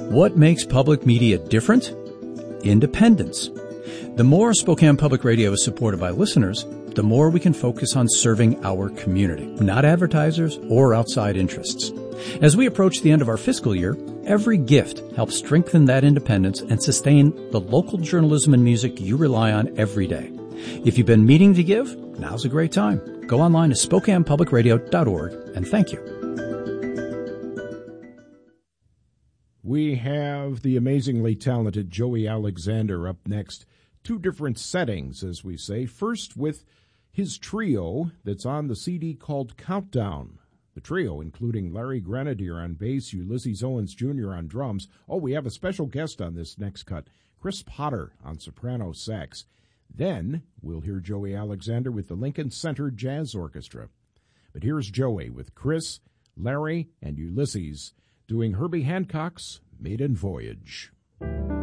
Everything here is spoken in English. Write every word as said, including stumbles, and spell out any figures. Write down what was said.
What makes public media different? Independence. The more Spokane Public Radio is supported by listeners, the more we can focus on serving our community, not advertisers or outside interests. As we approach the end of our fiscal year, every gift helps strengthen that independence and sustain the local journalism and music you rely on every day. If you've been meaning to give, now's a great time. Go online to spokane public radio dot org and thank you. We have the amazingly talented Joey Alexander up next. Two different settings, as we say. First with his trio that's on the C D called Countdown. The trio, including Larry Grenadier on bass, Ulysses Owens Junior on drums. Oh, we have a special guest on this next cut, Chris Potter on soprano sax. Then we'll hear Joey Alexander with the Lincoln Center Jazz Orchestra. But here's Joey with Chris, Larry, and Ulysses doing Herbie Hancock's Maiden Voyage.